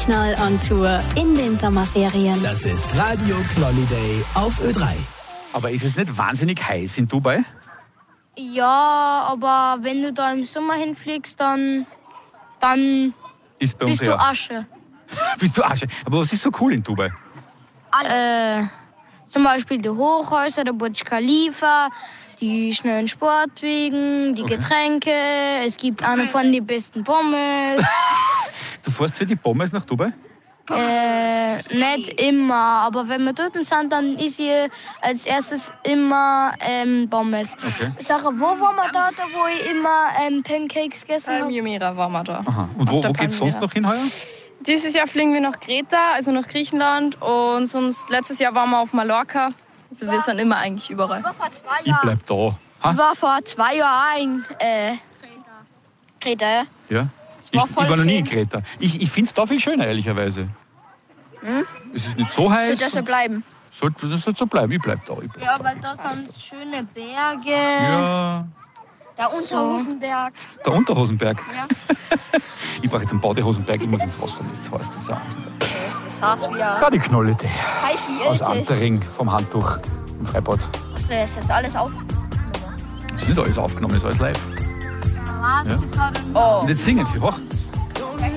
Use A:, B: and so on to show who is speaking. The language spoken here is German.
A: Knall on Tour in den Sommerferien.
B: Das ist Radio Knolly Day auf Ö3.
C: Aber ist es nicht wahnsinnig heiß in Dubai?
D: Ja, aber wenn du da im Sommer hinfliegst, dann
C: Ist bei uns
D: bist du Asche.
C: Bist du Asche. Aber was ist so cool in Dubai?
D: Zum Beispiel die Hochhäuser, der Burj Khalifa, die schnellen Sportwegen, die Getränke. Es gibt eine von den besten Pommes.
C: Du fährst für die Pommes nach Dubai?
D: Nicht immer, aber wenn wir dort sind, dann ist hier als erstes immer Pommes.
C: Okay.
D: Sarah, wo waren wir da wo ich immer Pancakes gegessen habe?
E: Jumeirah waren wir da.
C: Aha. Und wo geht's sonst noch hin heuer?
E: Dieses Jahr fliegen wir nach Kreta, also nach Griechenland. Und sonst letztes Jahr waren wir auf Mallorca. Also wir sind immer eigentlich überall.
D: Ich war vor 2
C: Ich
D: Jahren.
C: bleib da. Ha?
D: Ich war vor 2 Jahren in Kreta. Ja.
C: Ja. Ich
D: voll
C: war noch nie in
D: schön.
C: Kreta. Ich finde es da viel schöner, ehrlicherweise. Es ist nicht so heiß.
D: Soll das so bleiben?
C: Das soll so bleiben. Ich bleib da.
D: Ja, weil da sind schöne Berge.
C: Ja.
D: Der Unterhosenberg.
C: Der Unterhosenberg.
D: Ja.
C: Ich brauche jetzt einen Badehosenberg. Ich muss ins Wasser. Das heißt, das ist Wahnsinn.
D: Das heißt, wie
C: Radio Knolly Day.
D: heiß wie
C: Aus
D: es ist.
C: Antering vom Handtuch im Freibad.
D: Hast du jetzt alles auf?
C: Das ist nicht alles aufgenommen, das ist alles live.
D: Was?
C: Ja.
D: Das hat
C: Und jetzt singen sie. Hoch.